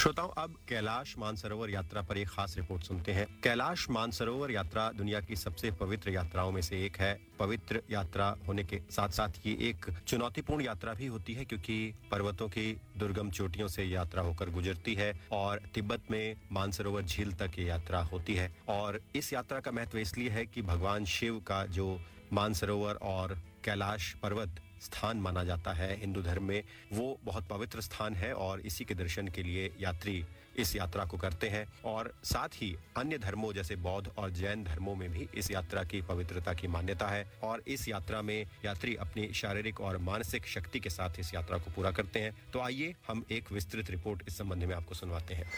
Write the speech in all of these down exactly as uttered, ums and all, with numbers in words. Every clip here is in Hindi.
श्रोताओं, अब कैलाश मानसरोवर यात्रा पर एक खास रिपोर्ट सुनते हैं। कैलाश मानसरोवर यात्रा दुनिया की सबसे पवित्र यात्राओं में से एक है। पवित्र यात्रा होने के साथ साथ ये एक चुनौतीपूर्ण यात्रा भी होती है, क्योंकि पर्वतों की दुर्गम चोटियों से यात्रा होकर गुजरती है और तिब्बत में मानसरोवर झील तक ये यात्रा होती है। और इस यात्रा का महत्व इसलिए है कि भगवान शिव का जो मानसरोवर और कैलाश पर्वत स्थान माना जाता है हिंदू धर्म में, वो बहुत पवित्र स्थान है और इसी के दर्शन के लिए यात्री इस यात्रा को करते हैं। और साथ ही अन्य धर्मों जैसे बौद्ध और जैन धर्मों में भी इस यात्रा की पवित्रता की मान्यता है और इस यात्रा में यात्री अपनी शारीरिक और मानसिक शक्ति के साथ इस यात्रा को पूरा करते हैं। तो आइए हम एक विस्तृत रिपोर्ट इस संबंध में आपको सुनवाते हैं।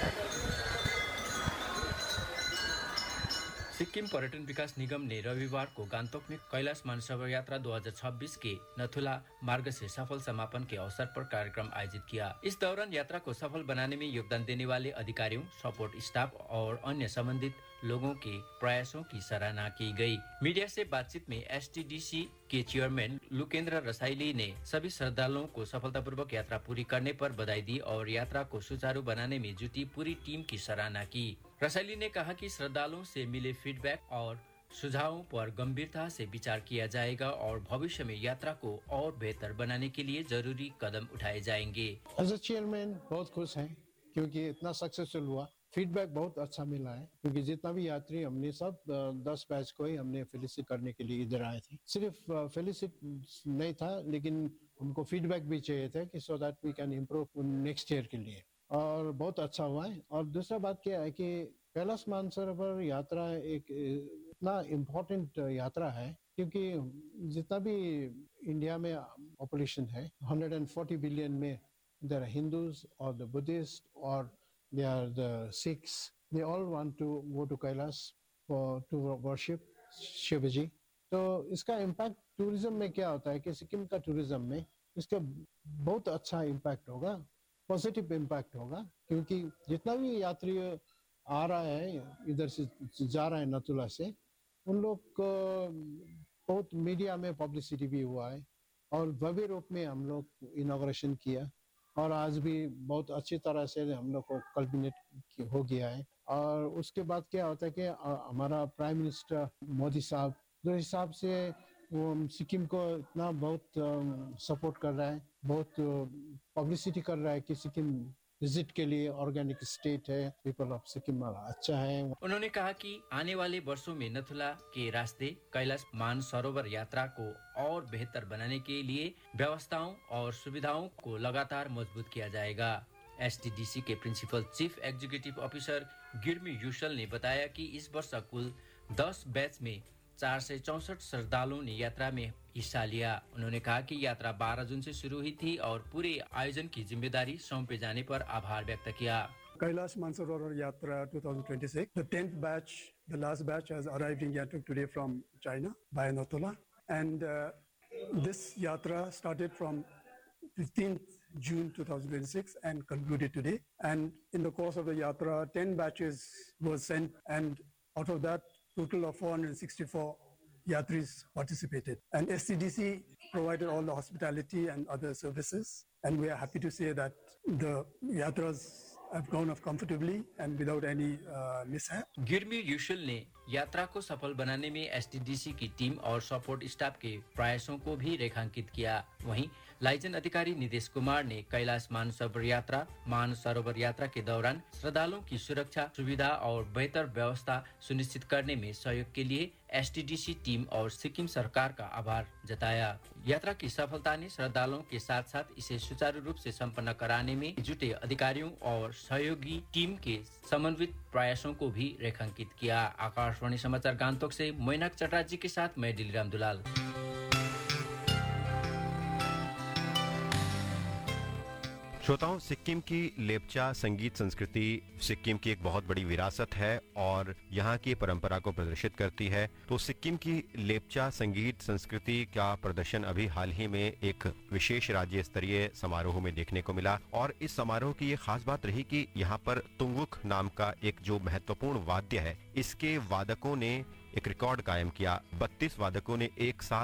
सिक्किम पर्यटन विकास निगम ने रविवार को गान्तोक में कैलाश मानसरोवर यात्रा दो हज़ार छब्बीस के नथुला मार्ग से सफल समापन के अवसर पर कार्यक्रम आयोजित किया। इस दौरान यात्रा को सफल बनाने में योगदान देने वाले अधिकारियों, सपोर्ट स्टाफ और अन्य संबंधित लोगों के प्रयासों की सराहना की गई। मीडिया से बातचीत में एसटीडीसी के चेयरमैन लुकेन्द्र रसाइली ने सभी श्रद्धालुओं को सफलतापूर्वक यात्रा पूरी करने पर बधाई दी और यात्रा को सुचारू बनाने में जुटी पूरी टीम की सराहना की। रसाइली ने कहा कि श्रद्धालुओं से मिले फीडबैक और सुझावों पर गंभीरता से विचार किया जाएगा और भविष्य में यात्रा को और बेहतर बनाने के लिए जरूरी कदम उठाए जाएंगे। एज अ चेयरमैन बहुत खुश हैं क्योंकि इतना सक्सेसफुल हुआ। फीडबैक बहुत अच्छा मिला है क्योंकि जितना भी यात्री हमने सब दस बैच को ही हमने फेलिसिट करने के लिए इधर आए थे। सिर्फ फेलिसिट नहीं था, लेकिन उनको फीडबैक भी चाहिए था कि so that we can improve next year के लिए, और बहुत अच्छा हुआ है। और दूसरा बात क्या है कि कैलाश मानसरोवर यात्रा एक इतना इम्पोर्टेंट यात्रा है क्योंकि जितना भी इंडिया में पॉपुलेशन है एक सौ चालीस बिलियन में देयर आर हिंदूज और द बुद्धिस्ट और they are the Sikhs. They all want to go to Kailash for to worship Shivaji. तो इसका इम्पैक्ट टूरिज्म में क्या होता है कि सिक्किम का टूरिज्म में इसका बहुत अच्छा इम्पैक्ट होगा, पॉजिटिव इम्पैक्ट होगा, क्योंकि जितना भी यात्री आ रहा है इधर से जा रहा है नथुला से, उन लोग को बहुत मीडिया में पब्लिसिटी भी हुआ है और भव्य रूप में हम लोग इनॉग्रेशन किया और आज भी बहुत अच्छी तरह से हम लोग को कल्पिनेट हो गया है। और उसके बाद क्या होता है कि हमारा प्राइम मिनिस्टर मोदी साहब जो हिसाब से वो सिक्किम को इतना बहुत सपोर्ट कर रहा है, बहुत पब्लिसिटी कर रहा है कि सिक्किम विजिट के लिए ऑर्गेनिक स्टेट है, पीपल ऑफ सिक्किम अच्छा है। उन्होंने कहा कि आने वाले वर्षों में नथुला के रास्ते कैलाश मानसरोवर यात्रा को और बेहतर बनाने के लिए व्यवस्थाओं और सुविधाओं को लगातार मजबूत किया जाएगा। एसटीडीसी के principal chief executive officer गिरमी usual ने बताया कि इस वर्ष कुल दस बैच में चार सौ चौसठ श्रद्धालुओं ने यात्रा में हिस्सा लिया। उन्होंने कहा कि यात्रा बारह जून से शुरू हुई थी और पूरे आयोजन की जिम्मेदारी सौंपे जाने पर आभार व्यक्त किया। Kailash Mansarovar Yatra twenty twenty-six, the tenth batch, the last batch has arrived in Gangtok today from China by Nathula, and uh, this yatra started from fifteenth June twenty twenty-six and concluded today. And in the course of the yatra, ten batches were sent, and out of that, total of four hundred sixty-four yatris participated. And S C D C provided all the hospitality and other services, and we are happy to say that the yatras have gone off comfortably and without any uh, mishap. गिरमी usual ने यात्रा को सफल बनाने में एसटीडीसी की टीम और सपोर्ट स्टाफ के प्रयासों को भी रेखांकित किया। वहीं लाइजन अधिकारी निदेश कुमार ने कैलाश मानसरोवर यात्रा मानसरोवर यात्रा के दौरान श्रद्धालुओं की सुरक्षा, सुविधा और बेहतर व्यवस्था सुनिश्चित करने में सहयोग के लिए एसटीडीसी टीम और सिक्किम सरकार का आभार जताया। यात्रा की सफलता ने श्रद्धालुओं के साथ साथ इसे सुचारू रूप से संपन्न कराने में जुटे अधिकारियों और सहयोगी टीम के समन्वित प्रयासों को भी रेखांकित किया। आकाशवाणी समाचार गान्तोक से मोइनाक चटराजी के साथ मैं दिलराम दुलाल। श्रोताओं, सिक्किम की लेप्चा संगीत संस्कृति सिक्किम की एक बहुत बड़ी विरासत है और यहाँ की परंपरा को प्रदर्शित करती है। तो सिक्किम की लेप्चा संगीत संस्कृति का प्रदर्शन अभी हाल ही में एक विशेष राज्य स्तरीय समारोह में देखने को मिला और इस समारोह की ये खास बात रही कि यहाँ पर तुंगुक नाम का एक जो महत्वपूर्ण वाद्य है, इसके वादकों ने एक रिकॉर्ड कायम किया। बत्तीस वादकों ने एक साथ